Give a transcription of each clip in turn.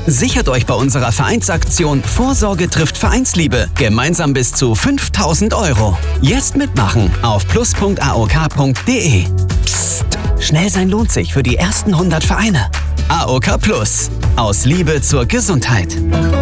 Sichert euch bei unserer Vereinsaktion Vorsorge trifft Vereinsliebe gemeinsam bis zu 5.000 €. Jetzt mitmachen auf plus.aok.de. Psst, schnell sein lohnt sich für die ersten 100 Vereine. AOK Plus. Aus Liebe zur Gesundheit.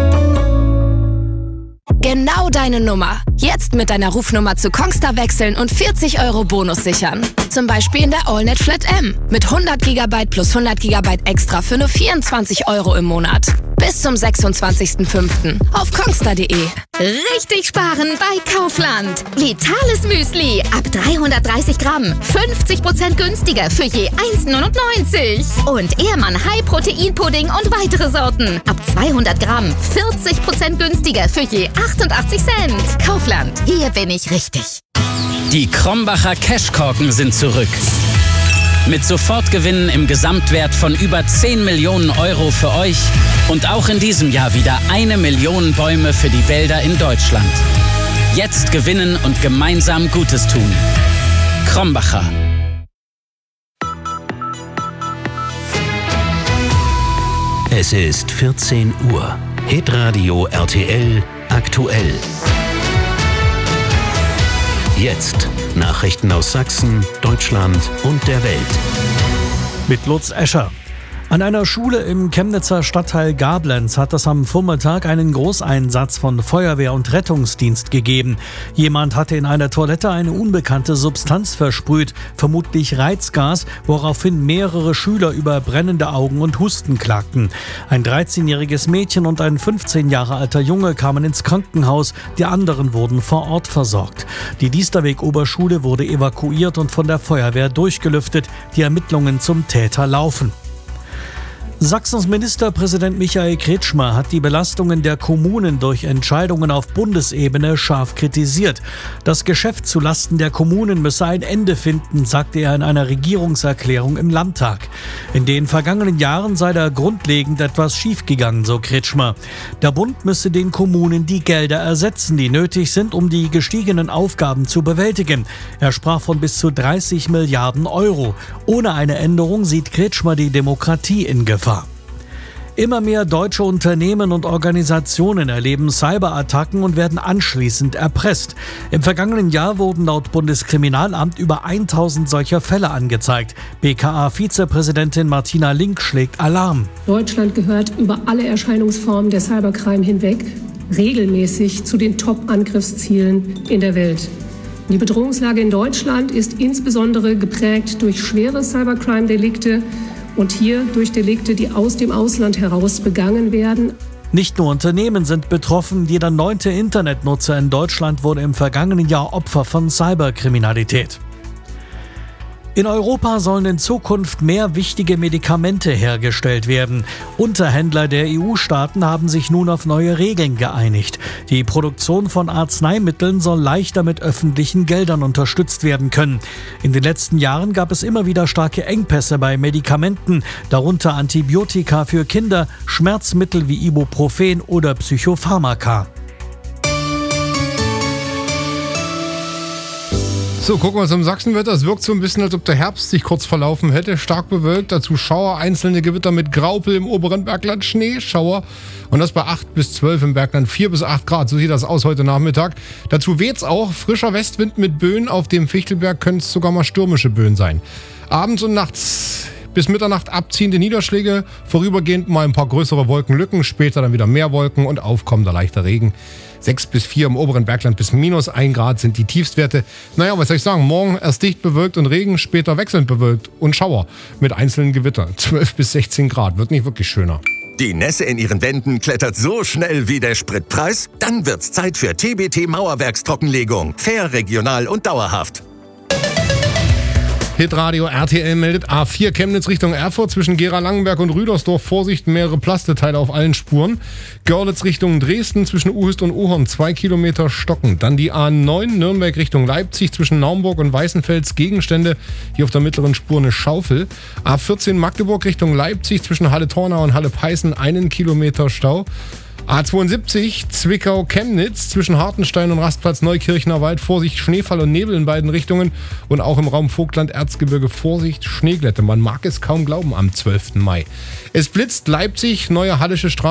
Genau deine Nummer. Jetzt mit deiner Rufnummer zu Kongstar wechseln und 40 € Bonus sichern. Zum Beispiel in der AllNet Flat M mit 100 GB plus 100 GB extra für nur 24 € im Monat. Bis zum 26.05. auf kongstar.de. Richtig sparen bei Kaufland. Vitales Müsli ab 330 Gramm. 50% günstiger für je 1,99. Und Ehrmann High Protein Pudding und weitere Sorten. Ab 200 Gramm. 40% günstiger für je 88 Cent. Kaufland. Hier bin ich richtig. Die Krombacher Cashkorken sind zurück. Mit Sofortgewinnen im Gesamtwert von über 10 Millionen € für euch und auch in diesem Jahr wieder 1 Million Bäume für die Wälder in Deutschland. Jetzt gewinnen und gemeinsam Gutes tun. Krombacher. Es ist 14 Uhr. Hitradio RTL aktuell. Jetzt Nachrichten aus Sachsen, Deutschland und der Welt. Mit Lutz Escher. An einer Schule im Chemnitzer Stadtteil Gablenz hat es am Vormittag einen Großeinsatz von Feuerwehr und Rettungsdienst gegeben. Jemand hatte in einer Toilette eine unbekannte Substanz versprüht, vermutlich Reizgas, woraufhin mehrere Schüler über brennende Augen und Husten klagten. Ein 13-jähriges Mädchen und ein 15 Jahre alter Junge kamen ins Krankenhaus, die anderen wurden vor Ort versorgt. Die Diesterweg-Oberschule wurde evakuiert und von der Feuerwehr durchgelüftet. Die Ermittlungen zum Täter laufen. Sachsens Ministerpräsident Michael Kretschmer hat die Belastungen der Kommunen durch Entscheidungen auf Bundesebene scharf kritisiert. Das Geschäft zulasten der Kommunen müsse ein Ende finden, sagte er in einer Regierungserklärung im Landtag. In den vergangenen Jahren sei da grundlegend etwas schiefgegangen, so Kretschmer. Der Bund müsse den Kommunen die Gelder ersetzen, die nötig sind, um die gestiegenen Aufgaben zu bewältigen. Er sprach von bis zu 30 Milliarden €. Ohne eine Änderung sieht Kretschmer die Demokratie in Gefahr. Immer mehr deutsche Unternehmen und Organisationen erleben Cyberattacken und werden anschließend erpresst. Im vergangenen Jahr wurden laut Bundeskriminalamt über 1000 solcher Fälle angezeigt. BKA-Vizepräsidentin Martina Link schlägt Alarm. Deutschland gehört über alle Erscheinungsformen der Cybercrime hinweg regelmäßig zu den Top-Angriffszielen in der Welt. Die Bedrohungslage in Deutschland ist insbesondere geprägt durch schwere Cybercrime-Delikte und hier durch Delikte, die aus dem Ausland heraus begangen werden. Nicht nur Unternehmen sind betroffen, jeder 9. Internetnutzer in Deutschland wurde im vergangenen Jahr Opfer von Cyberkriminalität. In Europa sollen in Zukunft mehr wichtige Medikamente hergestellt werden. Unterhändler der EU-Staaten haben sich nun auf neue Regeln geeinigt. Die Produktion von Arzneimitteln soll leichter mit öffentlichen Geldern unterstützt werden können. In den letzten Jahren gab es immer wieder starke Engpässe bei Medikamenten, darunter Antibiotika für Kinder, Schmerzmittel wie Ibuprofen oder Psychopharmaka. So, gucken wir uns im Sachsenwetter. Es wirkt so ein bisschen, als ob der Herbst sich kurz verlaufen hätte. Stark bewölkt, dazu Schauer, einzelne Gewitter mit Graupel im oberen Bergland, Schneeschauer. Und das bei 8 bis 12 im Bergland, 4 bis 8 Grad. So sieht das aus heute Nachmittag. Dazu weht's auch. Frischer Westwind mit Böen. Auf dem Fichtelberg können es sogar mal stürmische Böen sein. Abends und nachts bis Mitternacht abziehende Niederschläge, vorübergehend mal ein paar größere Wolkenlücken, später dann wieder mehr Wolken und aufkommender leichter Regen. 6 bis 4 im oberen Bergland bis minus 1 Grad sind die Tiefstwerte. Naja, was soll ich sagen, morgen erst dicht bewölkt und Regen, später wechselnd bewölkt und Schauer mit einzelnen Gewittern. 12 bis 16 Grad, wird nicht wirklich schöner. Die Nässe in Ihren Wänden klettert so schnell wie der Spritpreis? Dann wird's Zeit für TBT Mauerwerkstrockenlegung. Fair, regional und dauerhaft. Hitradio RTL meldet A4 Chemnitz Richtung Erfurt zwischen Gera-Langenberg und Rüdersdorf. Vorsicht, mehrere Plasteteile auf allen Spuren. Görlitz Richtung Dresden zwischen Uhist und Uhorn 2 Kilometer stocken. Dann die A9 Nürnberg Richtung Leipzig zwischen Naumburg und Weißenfels Gegenstände. Hier auf der mittleren Spur eine Schaufel. A14 Magdeburg Richtung Leipzig zwischen Halle-Tornau und Halle-Peißen 1 Kilometer Stau. A72 Zwickau-Chemnitz zwischen Hartenstein und Rastplatz Neukirchner Wald. Vorsicht, Schneefall und Nebel in beiden Richtungen. Und auch im Raum Vogtland-Erzgebirge Vorsicht, Schneeglätte. Man mag es kaum glauben am 12. Mai. Es blitzt Leipzig, neue Hallische Straße.